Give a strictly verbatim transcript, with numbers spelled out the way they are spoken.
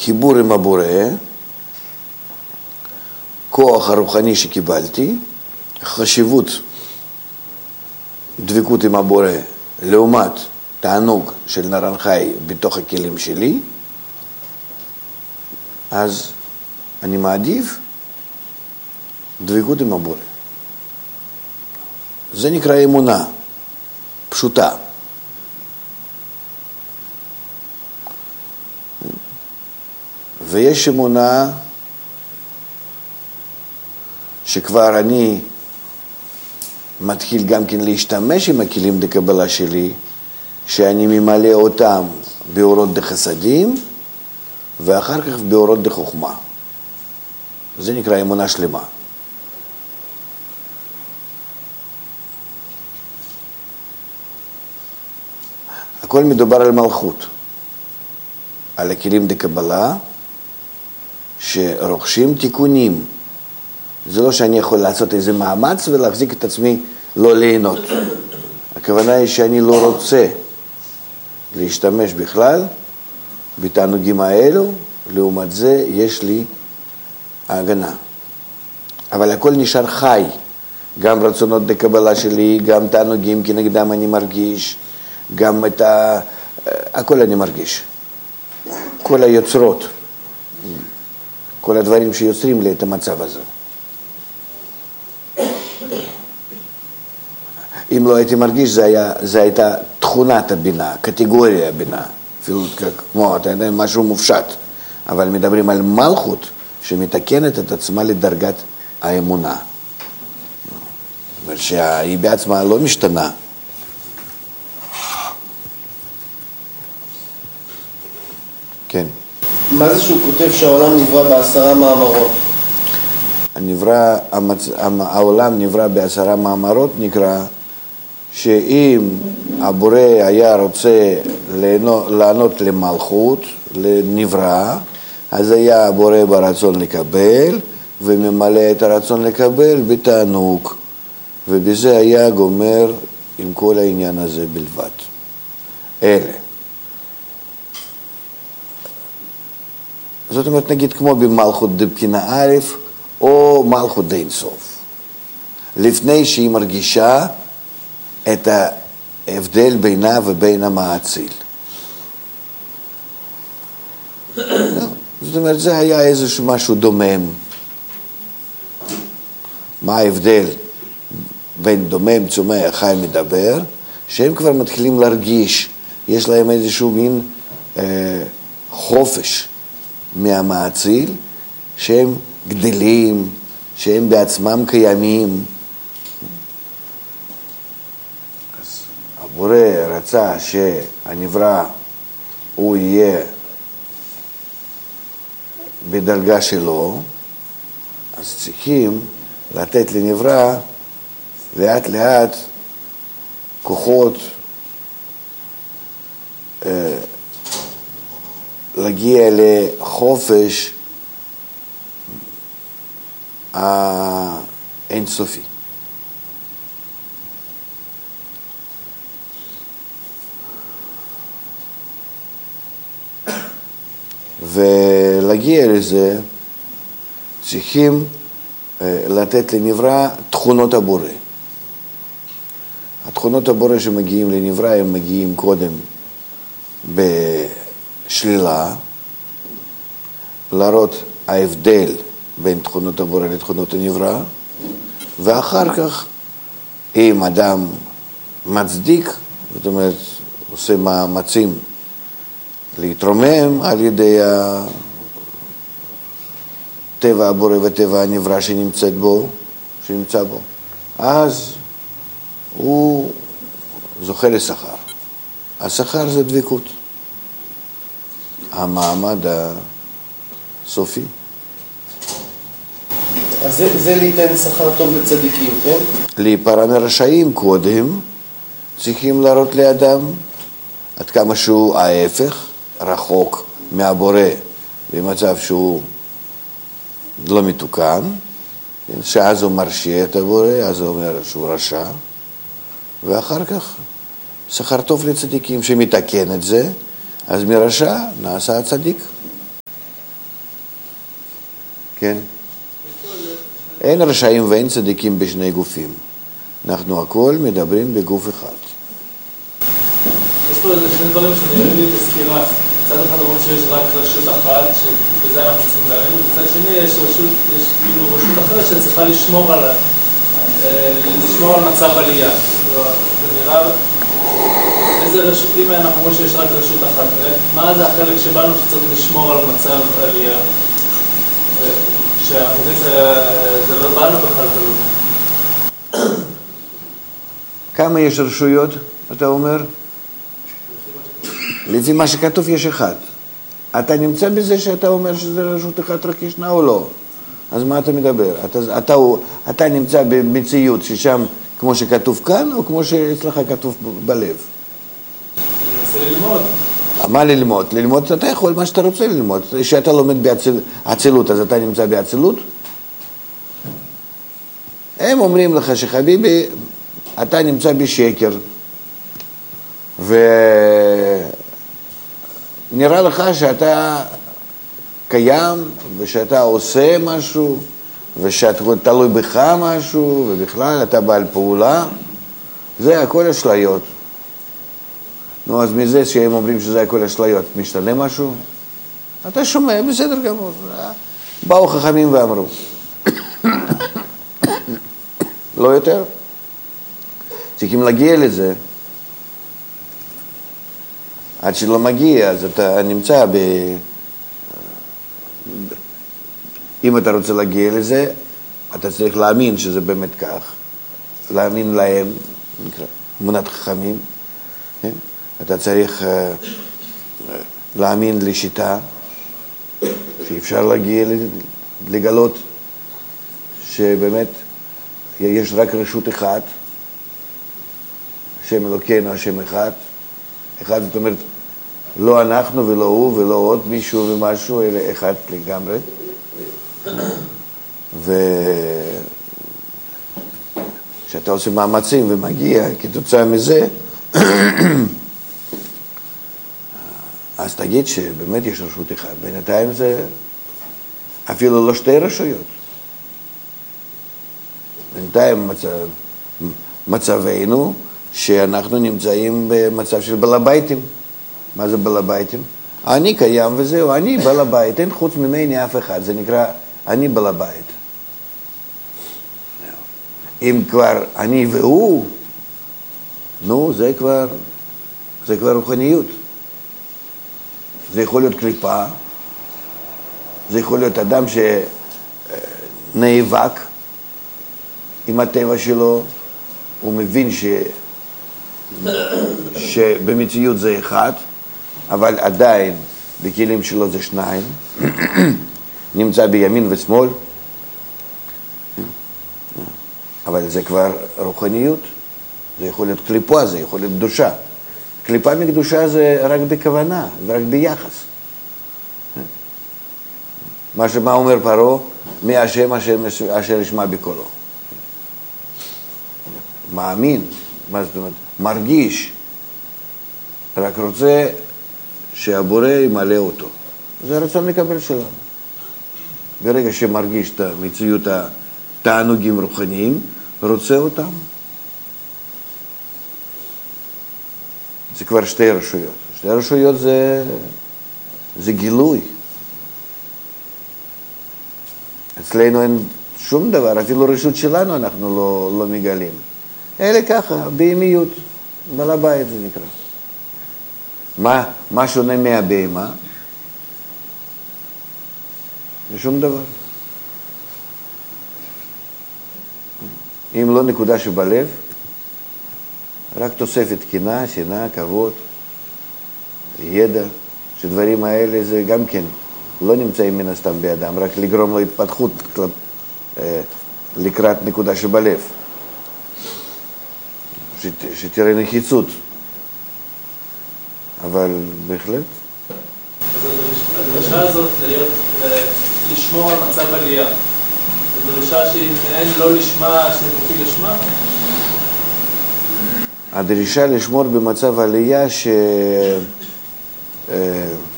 חיבור עם הבורא, כוח הרוחני שקיבלתי, חשיבות דבקות עם הבורא, לעומת תענוג של נרן חי בתוך הכלים שלי, אז אני מעדיף דבקות עם הבורא. זה נקרא אמונה פשוטה. ויש אמונה שכבר אני מתחיל גם כן להשתמש עם הכלים דקבלה שלי, שאני ממלא אותם באורות דחסדים, ואחר כך באורות דחוכמה. זה נקרא אמונה שלמה. הכל מדובר על מלכות, על הכלים דקבלה, שרוכשים תיקונים. זה לא שאני יכול לעשות איזה מאמץ ולהחזיק את עצמי לא ליהנות. הכוונה היא שאני לא רוצה להשתמש בכלל בתענוגים האלו, לעומת זה יש לי ההגנה. אבל הכל נשאר חי, גם רצונות דקבלה שלי, גם תענוגים כנגדם אני מרגיש, גם את ה... הכל אני מרגיש. כל היוצרות, כל הדברים שיוצרים לי את המצב הזה. אם לא הייתי מרגיש, זה, היה, זה הייתה תכונת הבינה, קטגוריה הבינה, אפילו כמו, אתה יודע, משהו מופשט. אבל מדברים על מלכות שמתקנת את עצמה לדרגת האמונה. זאת אומרת שהיא בעצמה לא משתנה. כן. מה זה שהוא כותב שהעולם נברא בעשרה מאמרות? הנברא, המצ... העולם נברא בעשרה מאמרות, נקרא שאם הבורא היה רוצה לענות למלכות, לנברא, אז היה הבורא ברצון לקבל, וממלא את הרצון לקבל בתענוג, ובזה היה גומר עם כל העניין הזה בלבד. אלה. זאת אומרת, נגיד כמו במלכות דבחינה א', או מלכות די אינסוף. לפני שהיא מרגישה את ההבדל בינה ובין המאציל. זאת אומרת, זה היה איזשהו משהו דומם. מה ההבדל בין דומם, צומח, חי, מדבר? שהם כבר מתחילים להרגיש, יש להם איזשהו מין אה, חופש מהמאציל, שהם גדלים, שהם בעצמם קיימים. אז הבורא רצה שהנברא הוא יהיה בדרגה שלו, אז צריכים לתת לנברא לאט לאט כוחות אה, להגיע לחופש האינסופי. ולהגיע לזה צריכים לתת לנברא תכונות הבורא. התכונות הבורא שמגיעים לנברא הם מגיעים קודם בשלילה, להראות ההבדל בין תכונות הבורא לתכונות הנברא, ואחר כך אם אדם מצדיק, זאת אומרת עושה מאמצים להתרומם על ידי הטבע הבורא וטבע הנברא שנמצאת בו, שנמצא בו, אז הוא זוכה לשכר. השכר זה דבקות, המעמד הסופי. אז זה, זה ליתן שכר טוב לצדיקים, כן? להיפרע מרשעים קודם צריכים להראות לאדם עד כמה שהוא ההפך, רחוק מהבורא, במצב שהוא לא מתוקן, שאז הוא מרשיע את הבורא, אז הוא אומר שהוא רשע, ואחר כך שכר טוב לצדיקים שמתקן את זה, אז מרשע נעשה הצדיק. כן? אין רשעים ואין צדיקים בשני גופים. אנחנו הכל מדברים בגוף אחד. יש פה איזה שני דברים שנראים לי בסקירה. מצד אחד אומרים שיש רק רשות אחת, שבזה אנחנו צריכים להאמין, ומצד שני יש רשות, יש כאילו רשות אחרת שצריכה לשמור על, לשמור על מצב עלייה. זה נראה, איזה רשות, אם אנחנו אומרים שיש רק רשות אחת, מה זה החלק שבנו שצריך לשמור על מצב עלייה? שאנחנו יודעים שזה לא באנו בכלל, זה לא. כמה יש רשויות, אתה אומר? לפי מה שכתוב יש אחד. אתה נמצא בזה שאתה אומר שזה רשות אחת רק ישנה או לא? אז מה אתה מדבר? אתה, אתה, אתה נמצא במציאות ששם כמו שכתוב כאן או כמו שאצלך כתוב בלב? אני מנסה ללמוד. מה ללמוד? ללמוד אתה יכול מה שאתה רוצה ללמוד. כשאתה לומד בעצילות, אז אתה נמצא בעצילות? הם אומרים לך שחביבי, אתה נמצא בשקר, ונראה לך שאתה קיים, ושאתה עושה משהו, ושאתה תלוי בך משהו, ובכלל אתה בעל פעולה, זה הכל אשליות. נו, אז מזה שהם אומרים שזה הכל אשליות, משתנה משהו? אתה שומע, בסדר גמור. באו חכמים ואמרו. לא יותר? צריכים להגיע לזה. עד שלא מגיע, אז אתה נמצא ב... אם אתה רוצה להגיע לזה, אתה צריך להאמין שזה באמת כך. להאמין להם, נקרא, אמונת חכמים. כן? אתה צריך uh, להאמין לשיטה, שאפשר להגיע לגלות שבאמת יש רק רשות אחת, השם אלוקינו, השם אחד. אחד זאת אומרת, לא אנחנו ולא הוא ולא עוד מישהו ומשהו, אלא אחד לגמרי. וכשאתה עושה מאמצים ומגיע כתוצאה מזה, אז תגיד שבאמת יש רשות אחת. בינתיים זה אפילו לא שתי רשויות. בינתיים מצב, מצבנו שאנחנו נמצאים במצב של בעל ביתים. מה זה בעל ביתים? אני קיים וזהו, אני בעל הבית, אין חוץ ממני אף אחד, זה נקרא אני בעל הבית. אם כבר אני והוא, נו, זה כבר, זה כבר רוחניות. זה יכול להיות קליפה, זה יכול להיות אדם שנאבק עם הטבע שלו, הוא מבין ש... שבמציאות זה אחד, אבל עדיין בכלים שלו זה שניים, נמצא בימין ושמאל, אבל זה כבר רוחניות, זה יכול להיות קליפה, זה יכול להיות קדושה. קליפה מקדושה זה רק בכוונה, זה רק ביחס. מה שמה אומר פרעה? מי השם אשר ישמע בקולו. מאמין, מה זאת אומרת? מרגיש, רק רוצה שהבורא ימלא אותו. זה רצון לקבל שלנו. ברגע שמרגיש את המציאות התענוגים רוחניים, רוצה אותם. זה כבר שתי רשויות. שתי רשויות זה, זה גילוי. אצלנו אין שום דבר, אפילו רשות שלנו אנחנו לא, לא מגלים. אלא ככה, בהמיות, בעל הבית זה נקרא. מה, מה שונה מהבהמה? שום דבר. אם לא נקודה שבלב, רק תוספת קנאה, שנאה, כבוד, ידע, שדברים האלה זה גם כן לא נמצאים מן הסתם באדם, רק לגרום לו התפתחות לקראת נקודה שבלב. שת, שתראה נחיצות. אבל בהחלט. אז הדרישה הזאת להיות, לשמור על מצב עלייה. זו דרישה שהיא מעין לא לשמה, שמוביל לשמה? הדרישה לשמור במצב עלייה ש...